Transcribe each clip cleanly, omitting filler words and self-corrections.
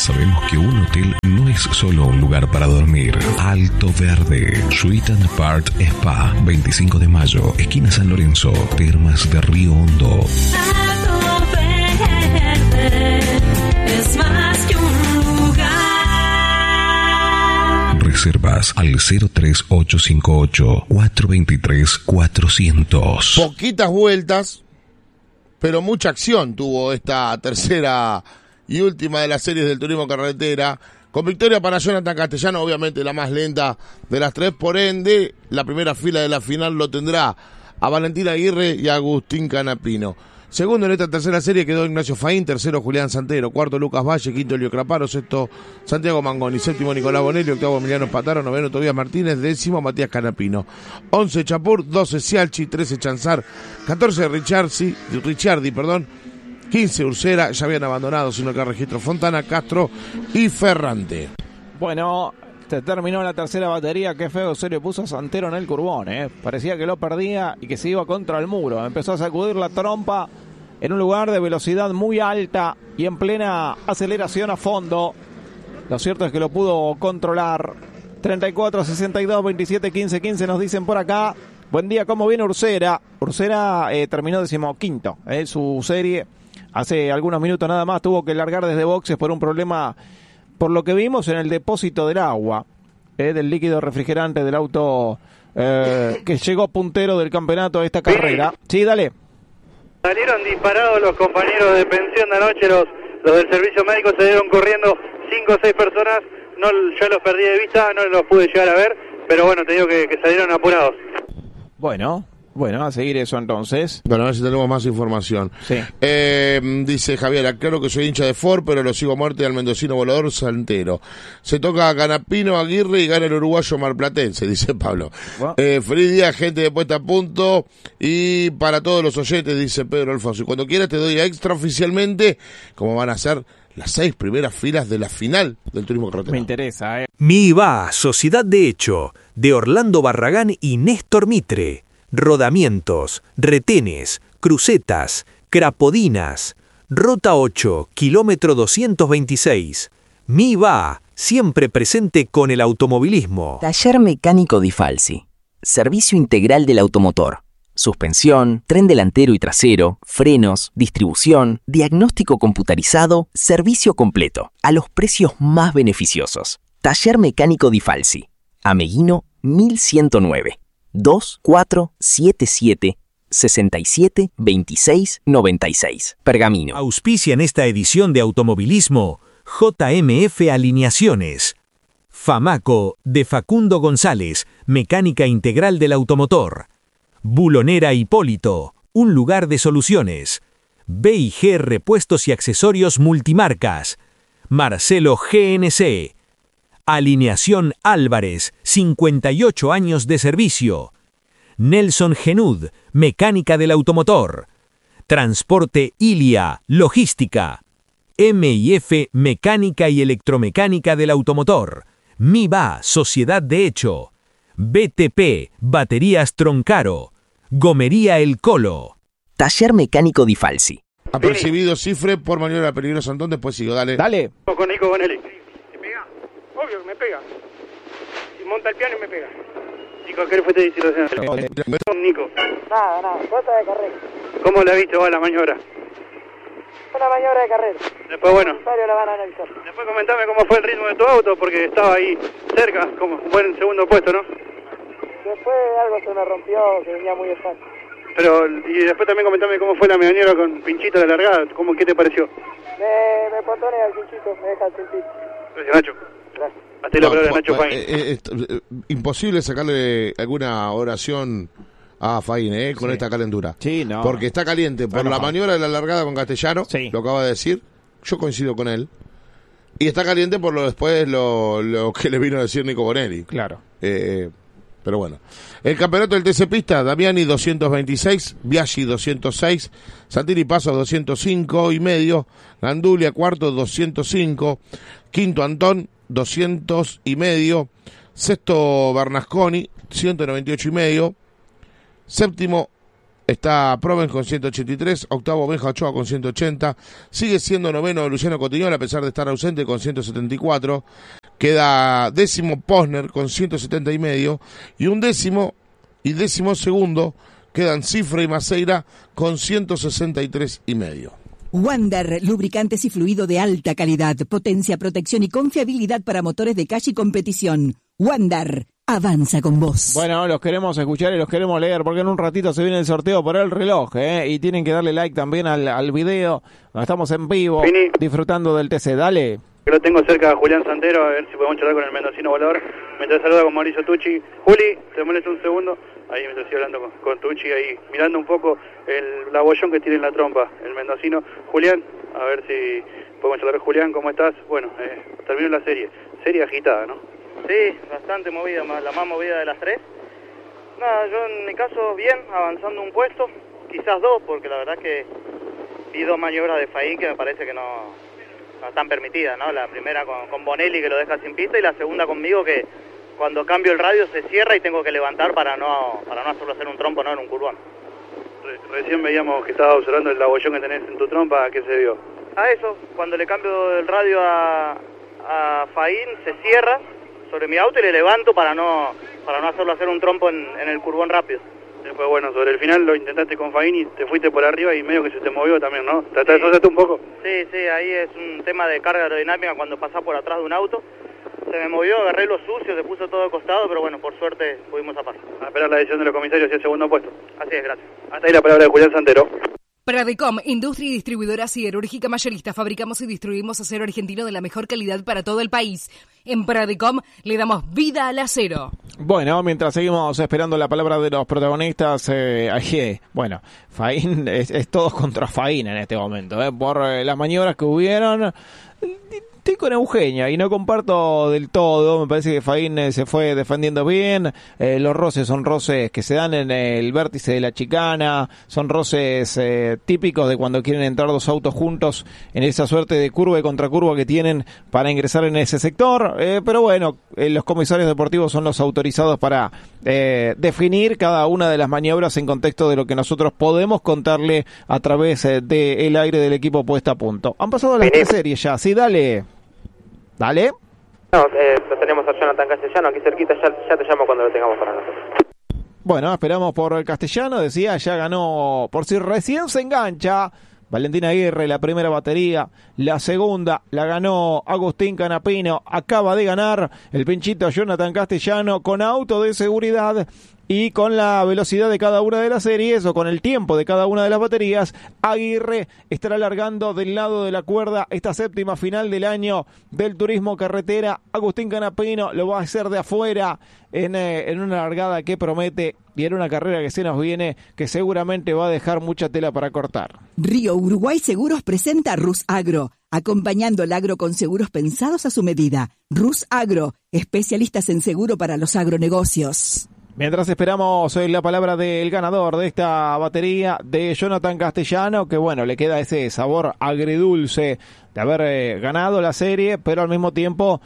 Sabemos que un hotel no es solo un lugar para dormir. Alto Verde, Suite and Part Spa, 25 de mayo, esquina San Lorenzo, Termas de Río Hondo. Alto Verde es más que un lugar. Reservas al 03858-423-400. Poquitas vueltas, pero mucha acción tuvo esta tercera y última de las series del turismo carretera, con victoria para Jonathan Castellano, obviamente la más lenta de las tres, por ende, la primera fila de la final lo tendrá a Valentín Aguirre y a Agustín Canapino. Segundo en esta tercera serie quedó Ignacio Faín, tercero Julián Santero, cuarto Lucas Valle, quinto Elio Craparo, sexto Santiago Mangoni, séptimo Nicolás Bonelli, octavo Emiliano Pataro, noveno Tobías Martínez, décimo Matías Canapino, 11 Chapur, 12 Cialchi, 13 Chanzar, 14 Ricciardi, 15 Ursera, ya habían abandonado, sino que registro Fontana, Castro y Ferrante. Bueno, se terminó la tercera batería. Qué feo se le puso a Santero en el curbón, Parecía que lo perdía y que se iba contra el muro. Empezó a sacudir la trompa en un lugar de velocidad muy alta y en plena aceleración a fondo. Lo cierto es que lo pudo controlar. 34, 62, 27, 15, 15 nos dicen por acá. Buen día, ¿cómo viene Ursera? Ursera terminó 15º, su serie. Hace algunos minutos nada más tuvo que largar desde boxes por un problema, por lo que vimos, en el depósito del agua, del líquido refrigerante del auto que llegó puntero del campeonato de esta carrera. Sí, dale. Salieron disparados los compañeros de pensión de anoche, los del servicio médico se dieron corriendo 5 o 6 personas. No, yo los perdí de vista, no los pude llegar a ver, pero bueno, te digo que salieron apurados. Bueno, a seguir eso entonces. Bueno, a ver si tenemos más información. Sí. Dice Javier, claro que soy hincha de Ford, pero lo sigo a muerte al mendocino volador Santero. Se toca a Canapino, Aguirre y gana el uruguayo marplatense, dice Pablo. Bueno. Feliz día, gente de Puesta a Punto. Y para todos los oyentes, dice Pedro Alfonso. Y cuando quieras te doy extraoficialmente cómo van a ser las 6 primeras filas de la final del turismo carretera. Me interesa, MIVA, Sociedad de Hecho, de Orlando Barragán y Néstor Mitre. Rodamientos, retenes, crucetas, crapodinas. Rota 8, kilómetro 226. MIVA, siempre presente con el automovilismo. Taller Mecánico Di Falsi. Servicio integral del automotor. Suspensión, tren delantero y trasero, frenos, distribución, diagnóstico computarizado, servicio completo, a los precios más beneficiosos. Taller Mecánico Di Falsi. Ameguino 1109. 2477 67 26 96. Pergamino. Auspicia en esta edición de automovilismo JMF Alineaciones. Famaco de Facundo González, mecánica integral del automotor. Bulonera Hipólito, un lugar de soluciones. B&G Repuestos y Accesorios Multimarcas. Marcelo GNC. Alineación Álvarez, 58 años de servicio. Nelson Genud, mecánica del automotor. Transporte Ilia, logística. M&F, mecánica y electromecánica del automotor. MIVA, Sociedad de Hecho. BTP, baterías Troncaro. Gomería El Colo. Taller Mecánico Di Falsi. Apercibido Cifre por maniobra peligrosa, Antón, después sigo, dale. Con Nico Bonelli. Obvio que me pega. Si monta el piano y me pega. Nico, ¿qué fue te dice? Nico. Nada, cosa de carrera. ¿Cómo la viste vos la maniobra? Una maniobra de carrera. Después, bueno. La van a analizar. Después comentame cómo fue el ritmo de tu auto, porque estaba ahí cerca, como un buen segundo puesto, ¿no? Después algo se me rompió, que venía muy despacio. Pero, y después también comentame cómo fue la maniobra con Pinchito de la largada, ¿qué te pareció? Me pone al Pinchito, me deja sentir. Gracias, Nacho. Gracias. Hasta la palabra de Nacho Faín. Imposible sacarle alguna oración a Faín, con esta calentura. Sí, no. Porque está caliente por la maniobra de la largada con Castellano, lo acaba de decir, yo coincido con él. Y está caliente por lo que le vino a decir Nico Bonelli. Claro. Pero bueno. El campeonato del TC Pista, Damiani 226, Biaggi 206, Santini Paso 205 y medio, Gandulia cuarto 205, quinto Antón 200 y medio, sexto Bernasconi 198 y medio, séptimo Está Provence con 183, octavo Benja Ochoa con 180, sigue siendo noveno Luciano Cotiñol a pesar de estar ausente con 174, queda décimo Posner con 170 y medio, y un décimo y décimo segundo quedan Cifra y Maceira con 163 y medio. Wander, lubricantes y fluido de alta calidad, potencia, protección y confiabilidad para motores de calle y competición. Wander, avanza con vos. Bueno, los queremos escuchar y los queremos leer porque en un ratito se viene el sorteo por el reloj, y tienen que darle like también al video. Estamos en vivo, Fini. disfrutando del TC. Dale. Que lo tengo cerca a Julián Santero, a ver si podemos charlar con el mendocino volador. Mientras saluda con Mauricio Tucci. Juli, te molesto un segundo. Ahí me estoy hablando con Tucci, ahí mirando un poco la bollón que tiene en la trompa el mendocino. Julián, a ver si podemos charlar. Julián, ¿cómo estás? Bueno, terminó la serie. Serie agitada, ¿no? Sí, bastante movida, la más movida de las tres. Nada, yo en mi caso bien, avanzando un puesto, quizás dos, porque la verdad que vi dos maniobras de Faín que me parece que no están permitidas, ¿no? La primera con Bonelli que lo deja sin pista y la segunda conmigo que cuando cambio el radio se cierra y tengo que levantar para no hacerlo hacer un trompo, no en un curvón. Recién veíamos que estabas observando el labollón que tenés en tu trompa, ¿a qué se dio? A eso, cuando le cambio el radio a Faín se cierra sobre mi auto y le levanto para no hacerlo hacer un trompo en el curvón rápido. Después, bueno, sobre el final lo intentaste con Faín y te fuiste por arriba y medio que se te movió también, ¿no? ¿Te atrasaste un poco? Sí, ahí es un tema de carga aerodinámica cuando pasás por atrás de un auto. Se me movió, agarré lo sucio, se puso todo acostado, pero bueno, por suerte pudimos zafar. A esperar la decisión de los comisarios y el segundo puesto. Así es, gracias. Hasta ahí la palabra de Julián Santero. Pradecom, industria y distribuidora siderúrgica mayorista. Fabricamos y distribuimos acero argentino de la mejor calidad para todo el país. En Pradecom le damos vida al acero. Bueno, mientras seguimos esperando la palabra de los protagonistas, bueno, Faín es todo contra Faín en este momento, por las maniobras que hubieron. Estoy con Eugenia y no comparto del todo, me parece que Faín se fue defendiendo bien, los roces son roces que se dan en el vértice de la chicana, son roces típicos de cuando quieren entrar dos autos juntos en esa suerte de curva y contracurva que tienen para ingresar en ese sector, pero bueno, los comisarios deportivos son los autorizados para definir cada una de las maniobras en contexto de lo que nosotros podemos contarle a través del aire del equipo puesta a punto. Han pasado las tres series ya, sí, dale. Dale. No, lo tenemos a Jonathan Castellano aquí cerquita, ya te llamo cuando lo tengamos para nosotros. Bueno, esperamos por el Castellano, decía, ya ganó, por si recién se engancha, Valentín Aguirre, la primera batería, la segunda la ganó Agustín Canapino, acaba de ganar el pinchito Jonathan Castellano con auto de seguridad. Y con la velocidad de cada una de las series o con el tiempo de cada una de las baterías, Aguirre estará largando del lado de la cuerda esta séptima final del año del turismo carretera. Agustín Canapino lo va a hacer de afuera en una largada que promete y en una carrera que se nos viene que seguramente va a dejar mucha tela para cortar. Río Uruguay Seguros presenta Rus Agro, acompañando el agro con seguros pensados a su medida. Rus Agro, especialistas en seguro para los agronegocios. Mientras esperamos la palabra del ganador de esta batería, de Jonathan Castellano, que bueno, le queda ese sabor agridulce de haber ganado la serie, pero al mismo tiempo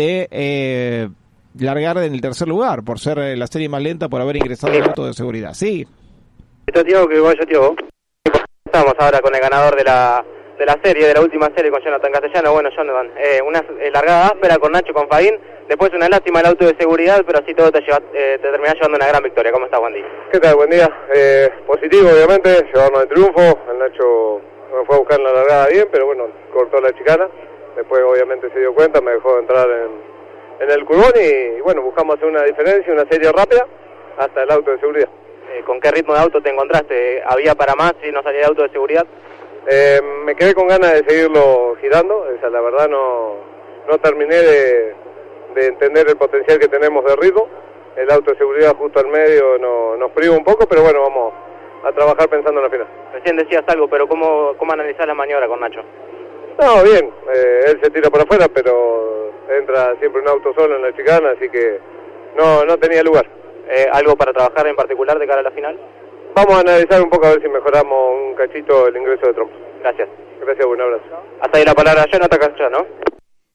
de largar en el tercer lugar, por ser la serie más lenta, por haber ingresado en el auto de seguridad. Sí. ¿Está Tiago? Que vaya Tiago. Estamos ahora con el ganador de la serie, de la última serie con Jonathan Castellano. Bueno, Jonathan, una largada áspera con Nacho, con Faín. Después una lástima el auto de seguridad, pero así todo te terminás llevando una gran victoria. ¿Cómo estás, buen día? ¿Qué tal? Buen día. Positivo, obviamente, llevarnos el triunfo. El Nacho me fue a buscar la largada bien, pero bueno, cortó la chicana. Después, obviamente, se dio cuenta, me dejó entrar en el curvón y bueno, buscamos hacer una diferencia, una serie rápida hasta el auto de seguridad. ¿Con qué ritmo de auto te encontraste? ¿Había para más si no salía el auto de seguridad? Me quedé con ganas de seguirlo girando. Esa, la verdad, no terminé de entender el potencial que tenemos de ritmo. El auto de seguridad justo al medio nos priva un poco, pero bueno, vamos a trabajar pensando en la final. Recién decías algo, pero ¿cómo analizás la maniobra con Nacho? No, bien, él se tira por afuera, pero entra siempre un auto solo en la chicana, así que no tenía lugar. ¿Algo para trabajar en particular de cara a la final? Vamos a analizar un poco a ver si mejoramos un cachito el ingreso de trompo. Gracias. Gracias, buen abrazo. Hasta ahí la palabra Jonathan Castellano.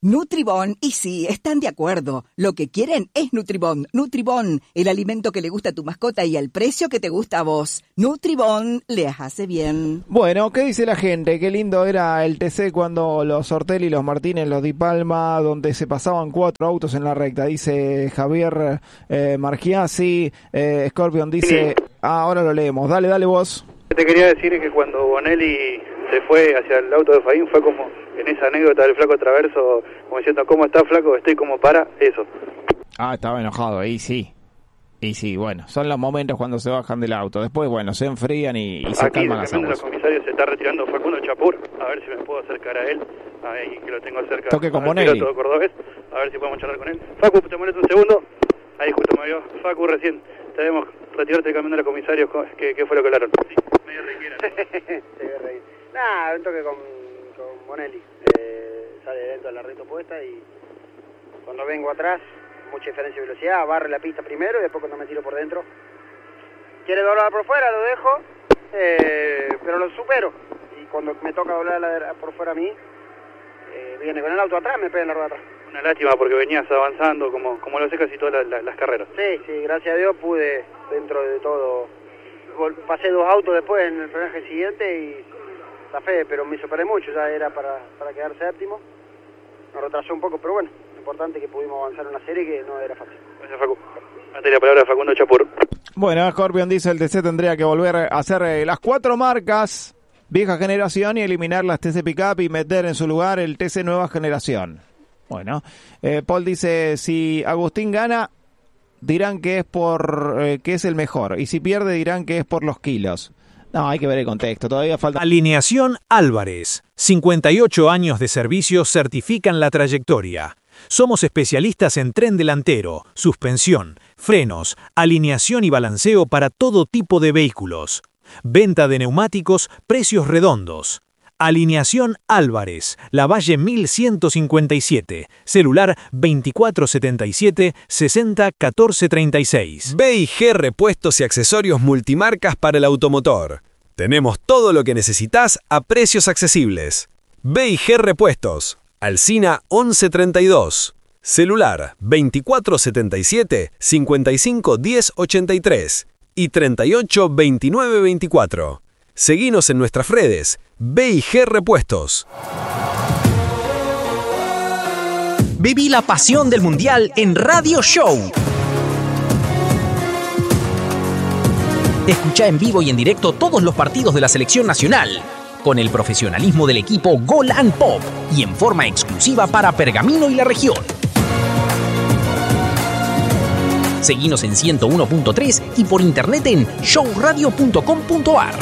Nutribón, y sí, están de acuerdo. Lo que quieren es Nutribón. Nutribón, el alimento que le gusta a tu mascota y al precio que te gusta a vos. Nutribón les hace bien. Bueno, ¿qué dice la gente? Qué lindo era el TC cuando los Ortelli, los Martínez, los Di Palma, donde se pasaban 4 autos en la recta. Dice Javier Marchiasi, Scorpion dice... ahora lo leemos. Dale vos. Te quería decir que cuando Bonelli se fue hacia el auto de Faín fue como en esa anécdota del flaco Traverso, como diciendo, ¿cómo está flaco? Estoy como para eso. Estaba enojado, ahí sí. Y sí, bueno, son los momentos cuando se bajan del auto. Después, bueno, se enfrían y se calman las aguas. Los comisarios se está retirando Facundo Chapur, a ver si me puedo acercar a él, ahí que lo tengo cerca. Toque con Bonelli. Todo cordobés, a ver si podemos charlar con él. Facu, te molesta un segundo. Ahí justo me vio. Facu, recién debemos retirarte del camión de los comisarios. ¿Qué fue lo que hablaron? Sí, medio requiera. Se ve reír. Nada, un toque con Bonelli. Sale dentro de la recta opuesta y cuando vengo atrás, mucha diferencia de velocidad, barre la pista primero y después cuando me tiro por dentro. Quiere doblar por fuera, lo dejo, pero lo supero. Y cuando me toca doblar por fuera a mí, viene con el auto atrás, me pega en la rueda atrás. Una lástima porque venías avanzando como lo sé casi todas las carreras. Sí, gracias a Dios pude, dentro de todo, pasé 2 autos después en el frenaje siguiente y zafé, pero me superé mucho, ya era para quedar séptimo. Nos retrasó un poco, pero bueno, lo importante es que pudimos avanzar en una serie que no era fácil. Gracias, Facu. Ante la palabra de Facundo Chapur. Bueno, Scorpion dice el TC tendría que volver a hacer las 4 marcas vieja generación y eliminar las TC Pickup y meter en su lugar el TC nueva generación. Bueno, Paul dice, si Agustín gana, dirán que es que es el mejor, y si pierde dirán que es por los kilos. No, hay que ver el contexto, todavía falta... Alineación Álvarez. 58 años de servicio certifican la trayectoria. Somos especialistas en tren delantero, suspensión, frenos, alineación y balanceo para todo tipo de vehículos. Venta de neumáticos, precios redondos. Alineación Álvarez, Lavalle 1157, celular 2477-601436. B&G Repuestos y Accesorios Multimarcas para el automotor. Tenemos todo lo que necesitas a precios accesibles. B&G Repuestos, Alsina 1132, celular 2477-551083 y 382924. Seguinos en nuestras redes, B&G Repuestos. Viví la pasión del Mundial en Radio Show. Escucha en vivo y en directo todos los partidos de la selección nacional, con el profesionalismo del equipo Gol and Pop y en forma exclusiva para Pergamino y la región. Seguinos en 101.3 y por internet en showradio.com.ar.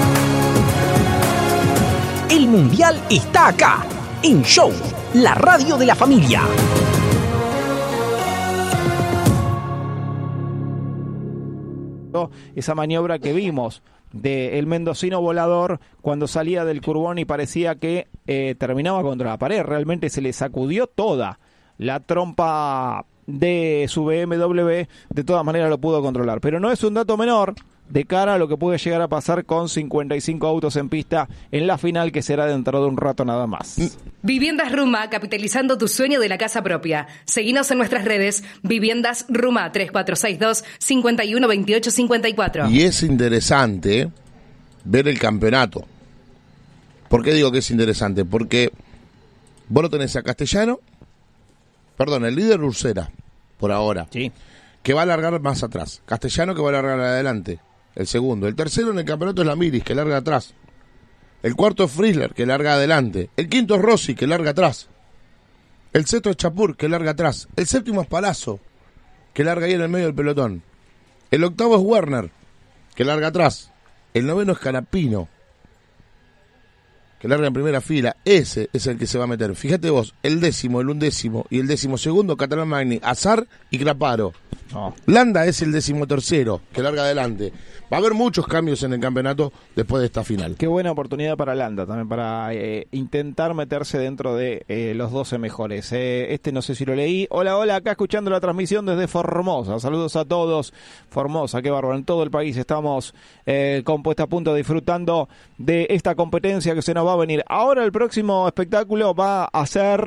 El Mundial está acá, en Show, la radio de la familia. Esa maniobra que vimos del mendocino volador cuando salía del curbón y parecía que terminaba contra la pared, realmente se le sacudió toda la trompa de su BMW, de todas maneras lo pudo controlar, pero no es un dato menor de cara a lo que puede llegar a pasar con 55 autos en pista en la final, que será dentro de un rato nada más. Viviendas Ruma, capitalizando tu sueño de la casa propia. Seguinos en nuestras redes, Viviendas Ruma 3462-512854. Y es interesante ver el campeonato. ¿Por qué digo que es interesante? Porque vos lo tenés a Castellano, el líder Ursera, por ahora, sí, que va a largar más atrás. Castellano que va a largar adelante, el segundo. El tercero en el campeonato es Lamiris, que larga atrás. El cuarto es Frizzler, que larga adelante. El quinto es Rossi, que larga atrás. El sexto es Chapur, que larga atrás. El séptimo es Palazzo, que larga ahí en el medio del pelotón. El octavo es Werner, que larga atrás. El noveno es Canapino, que larga en primera fila. Ese es el que se va a meter. Fíjate vos, el décimo, el undécimo y el 12º, Catalán Magni, Azar y Craparo. No. Landa es el 13º, que larga adelante. Va a haber muchos cambios en el campeonato después de esta final. Qué buena oportunidad para Landa también, para intentar meterse dentro de los 12 mejores. No sé si lo leí. Hola, acá escuchando la transmisión desde Formosa. Saludos a todos. Formosa, qué bárbaro. En todo el país estamos con Puesta a Punto disfrutando de esta competencia que se nos va a venir. Ahora el próximo espectáculo va a ser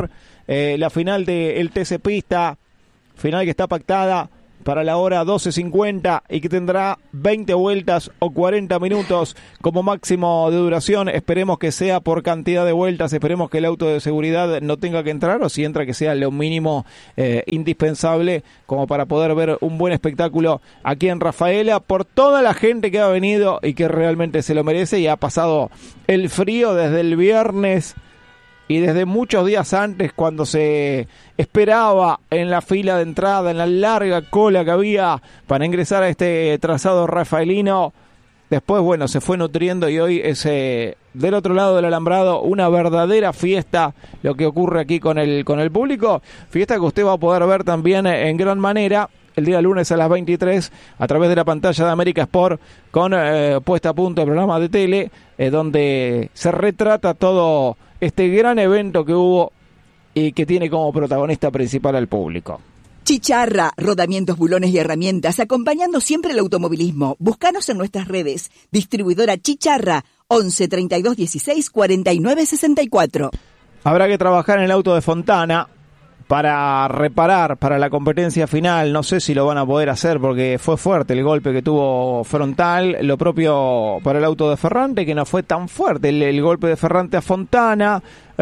la final del TC Pista, final que está pactada para la hora 12:50 y que tendrá 20 vueltas o 40 minutos como máximo de duración. Esperemos que sea por cantidad de vueltas, esperemos que el auto de seguridad no tenga que entrar, o si entra que sea lo mínimo indispensable como para poder ver un buen espectáculo aquí en Rafaela, por toda la gente que ha venido y que realmente se lo merece y ha pasado el frío desde el viernes y desde muchos días antes, cuando se esperaba en la fila de entrada, en la larga cola que había para ingresar a este trazado rafaelino. Después, bueno, se fue nutriendo y hoy es del otro lado del alambrado una verdadera fiesta lo que ocurre aquí con el público. Fiesta que usted va a poder ver también en gran manera el día lunes a las 23 a través de la pantalla de América Sport, con puesta a punto el programa de tele, donde se retrata todo este gran evento que hubo y que tiene como protagonista principal al público. Chicharra, rodamientos, bulones y herramientas, acompañando siempre el automovilismo. Búscanos en nuestras redes. Distribuidora Chicharra, 11 32 16 49 64. Habrá que trabajar en el auto de Fontana para reparar para la competencia final. No sé si lo van a poder hacer porque fue fuerte el golpe que tuvo frontal. Lo propio para el auto de Ferrante, que no fue tan fuerte el golpe de Ferrante a Fontana.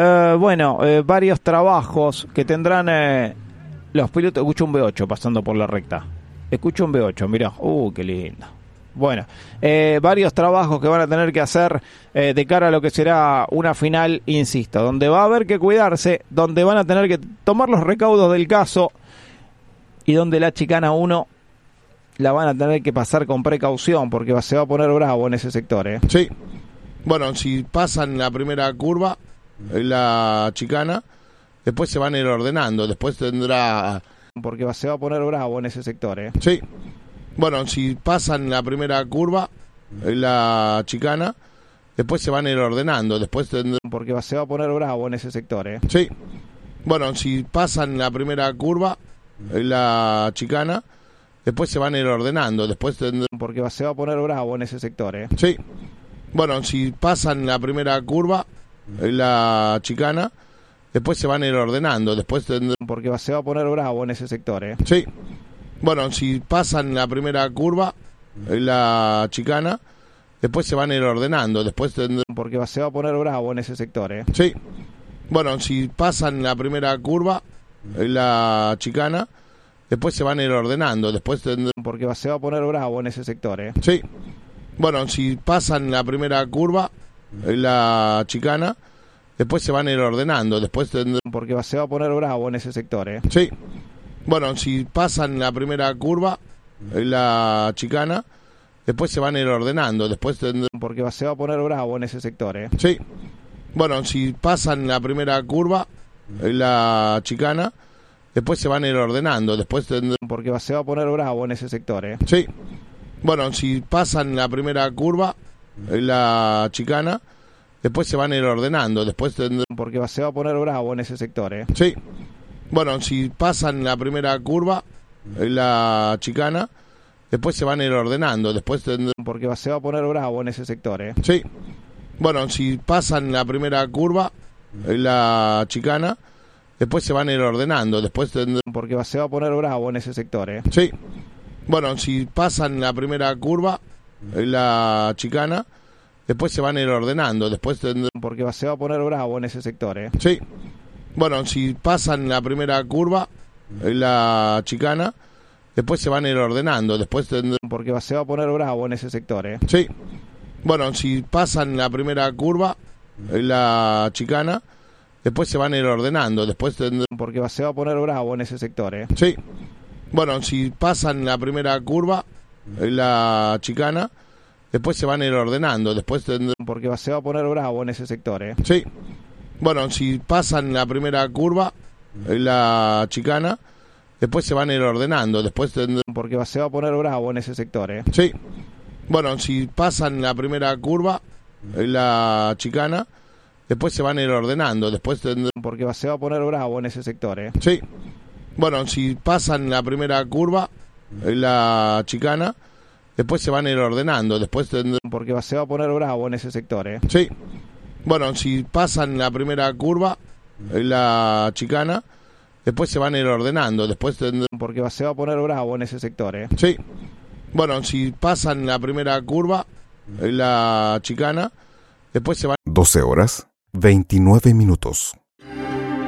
Varios trabajos que tendrán los pilotos. Escucho un V8 pasando por la recta. Escucho un V8, mirá. Qué lindo. Bueno, varios trabajos que van a tener que hacer de cara a lo que será una final, insisto, donde va a haber que cuidarse, donde van a tener que tomar los recaudos del caso y donde la chicana 1 la van a tener que pasar con precaución porque se va a poner bravo en ese sector. Sí, bueno, si pasan la primera curva, la chicana, después se van a ir ordenando, después tendrá... Porque se va a poner bravo en ese sector. Sí. Bueno, si pasan la primera curva, la chicana, después se van a ir ordenando, después tendrá... Porque se va a poner bravo en ese sector. Sí. Bueno, si pasan la primera curva, la chicana, después se van a ir ordenando, después tendrá... Porque se va a poner bravo en ese sector. Sí. Bueno, si pasan la primera curva, la chicana, después se van a ir ordenando, después tendrá... Porque se va a poner bravo en ese sector. Sí. Bueno, si pasan la primera curva, la chicana, después se van a ir ordenando, después tendrá... Porque se va a poner bravo en ese sector. Sí. Bueno, si pasan la primera curva, la chicana, después se van a ir ordenando, después tendrá... Porque se va a poner bravo en ese sector. Sí. Bueno, si pasan la primera curva, la chicana, después se van a ir ordenando, después tendrá... Porque se va a poner bravo en ese sector. Sí. Bueno, si pasan la primera curva, la chicana, después se van a ir ordenando, después tendrá... Porque se va a poner bravo en ese sector. Sí. Bueno, si pasan la primera curva, la chicana, después se van a ir ordenando, después tendrá... Porque se va a poner bravo en ese sector. Sí. Bueno, si pasan la primera curva, la chicana, después se van a ir ordenando, después tendrá... Porque se va a poner bravo en ese sector. Sí. Bueno, si pasan la primera curva, la chicana, después se van a ir ordenando, después tendrá... Porque se va a poner bravo en ese sector. Sí. Bueno, si pasan la primera curva, la chicana, después se van a ir ordenando, después tendrá... Porque se va a poner bravo en ese sector. Sí. Bueno, si pasan la primera curva, la chicana, después se van a ir ordenando, después tendrá... Porque se va a poner bravo en ese sector. Sí. Bueno, si pasan la primera curva, la chicana, después se van a ir ordenando, después tendrá... Porque se va a poner bravo en ese sector. Sí. Bueno, si pasan la primera curva, la chicana, después se van a ir ordenando, después tendrá... Porque se va a poner bravo en ese sector. Sí. Bueno, si pasan la primera curva, la chicana, después se van a ir ordenando, después tendrá... Porque se va a poner bravo en ese sector. Sí. Bueno, si pasan la primera curva, la chicana, después se van a ir ordenando, después tendrá... Porque se va a poner bravo en ese sector. Sí. Bueno, si pasan la primera curva, la chicana, después se van a ir ordenando, después tendrá... Porque se va a poner bravo en ese sector. Sí. Bueno, si pasan la primera curva, la chicana, después se van a ir ordenando, después tendrá... Porque se va a poner bravo en ese sector. Sí. Bueno, si pasan la primera curva, en la chicana. Después se van a ir ordenando. Después porque se va a poner bravo en ese sector, ¿eh? Sí. Bueno, si pasan la primera curva en la chicana, después se van... 12 horas, 29 minutos.